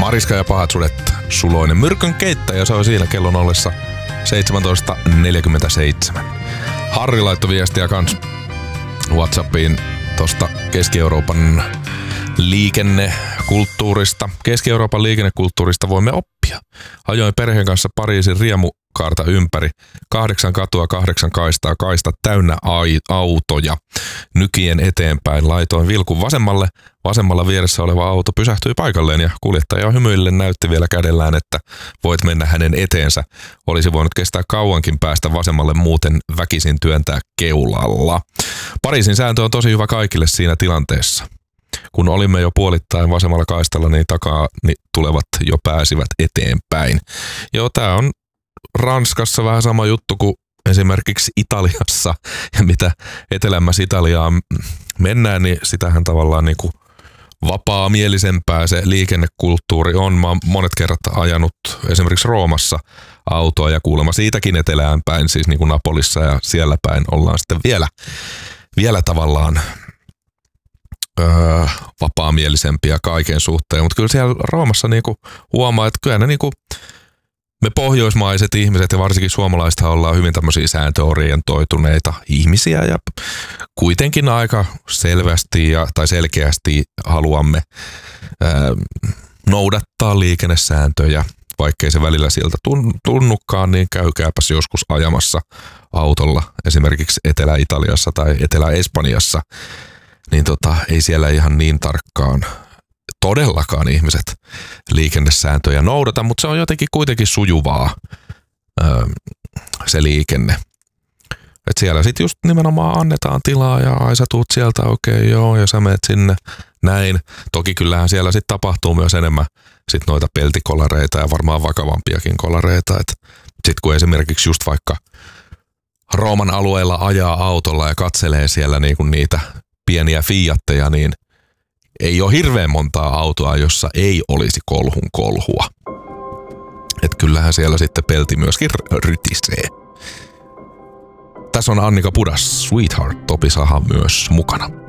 Mariska ja pahat sudet, Suloinen myrkyn keittäjä, se on siinä kellon ollessa 17.47. Harri laittoi viestiä kans WhatsAppiin tosta Keski-Euroopan liikennekulttuurista. Keski-Euroopan liikennekulttuurista voimme oppia. Ajoin perheen kanssa Pariisin riemukaarta ympäri. 8 katua, 8 kaistaa, kaistat täynnä autoja. Nykien eteenpäin laitoin vilkun vasemmalle. Vasemmalla vieressä oleva auto pysähtyi paikalleen ja kuljettaja hymyillen näytti vielä kädellään, että voit mennä hänen eteensä. Olisi voinut kestää kauankin päästä vasemmalle, muuten väkisin työntää keulalla. Pariisin sääntö on tosi hyvä kaikille siinä tilanteessa. Kun olimme jo puolittain vasemmalla kaistalla, niin takaa tulevat jo pääsivät eteenpäin. Joo, tää on Ranskassa vähän sama juttu kuin esimerkiksi Italiassa. Ja mitä etelämmässä Italiaan mennään, niin sitähän tavallaan niinku vapaamielisempää se liikennekulttuuri on. Mä oon monet kerrat ajanut esimerkiksi Roomassa autoa ja kuulemma siitäkin etelään päin, siis niin kuin Napolissa ja siellä päin ollaan sitten vielä tavallaan vapaamielisempiä kaiken suhteen. Mutta kyllä siellä Roomassa niinku huomaa, että kyllä ne niinku me pohjoismaiset ihmiset ja varsinkin suomalaisethan ollaan hyvin tämmöisiä sääntöorientoituneita ihmisiä ja kuitenkin aika selvästi tai selkeästi haluamme noudattaa liikennesääntöjä. Vaikkei se välillä sieltä tunnukaan, niin käykääpäs joskus ajamassa autolla esimerkiksi Etelä-Italiassa tai Etelä-Espanjassa. Niin ei siellä ihan niin tarkkaan todellakaan ihmiset liikennesääntöjä noudata, mutta se on jotenkin kuitenkin sujuvaa se liikenne. Et siellä sitten just nimenomaan annetaan tilaa ja ai sä tuut sieltä, okei, joo, ja sä menet sinne, näin. Toki kyllähän siellä sitten tapahtuu myös enemmän sit noita peltikolareita ja varmaan vakavampiakin kolareita. Sitten kun esimerkiksi just vaikka Rooman alueella ajaa autolla ja katselee siellä niinku niitä pieniä Fiatteja, niin ei ole hirveän montaa autoa, jossa ei olisi kolhun kolhua. Et kyllähän siellä sitten pelti myöskin rytisee. Tässä on Annika Pudas, Sweetheart, Topi Saha myös mukana.